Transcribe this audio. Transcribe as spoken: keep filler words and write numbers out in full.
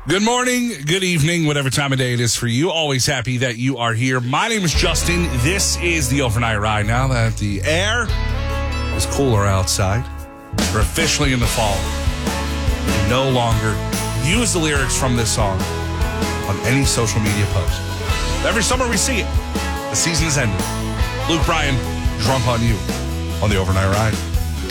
Good morning, good evening, whatever time of day it is for you. Always happy that you are here. My name is Justin. This is the Overnight Ride. Now that the air is cooler outside, we're officially in the fall. You can no longer use the lyrics from this song on any social media post. Every summer we see it. The season is ended. Luke Bryan, drunk on you on the Overnight Ride.